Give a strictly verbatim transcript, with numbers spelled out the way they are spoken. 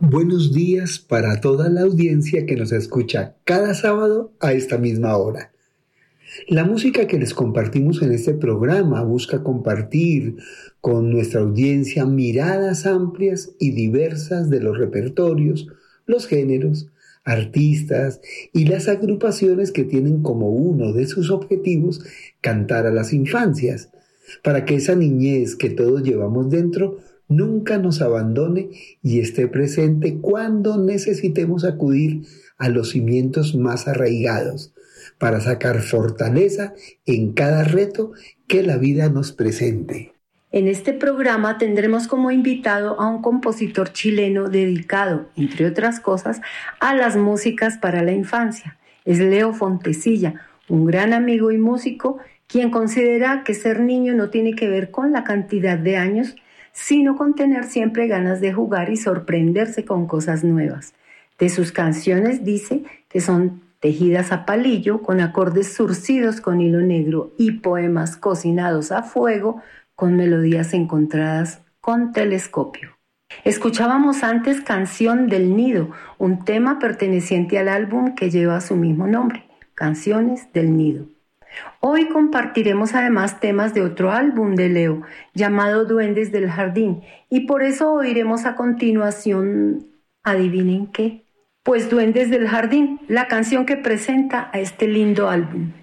Buenos días para toda la audiencia que nos escucha cada sábado a esta misma hora. La música que les compartimos en este programa busca compartir con nuestra audiencia miradas amplias y diversas de los repertorios, los géneros, artistas y las agrupaciones que tienen como uno de sus objetivos cantar a las infancias, para que esa niñez que todos llevamos dentro nunca nos abandone y esté presente cuando necesitemos acudir a los cimientos más arraigados para sacar fortaleza en cada reto que la vida nos presente. En este programa tendremos como invitado a un compositor chileno dedicado, entre otras cosas, a las músicas para la infancia. Es Leo Fontecilla, un gran amigo y músico, quien considera que ser niño no tiene que ver con la cantidad de años, sino con tener siempre ganas de jugar y sorprenderse con cosas nuevas. De sus canciones dice que son tejidas a palillo, con acordes zurcidos con hilo negro y poemas cocinados a fuego con melodías encontradas con telescopio. Escuchábamos antes Canción del Nido, un tema perteneciente al álbum que lleva su mismo nombre, Canciones del Nido. Hoy compartiremos además temas de otro álbum de Leo, llamado Duendes del Jardín, y por eso oiremos a continuación, ¿adivinen qué? Pues Duendes del Jardín, la canción que presenta a este lindo álbum.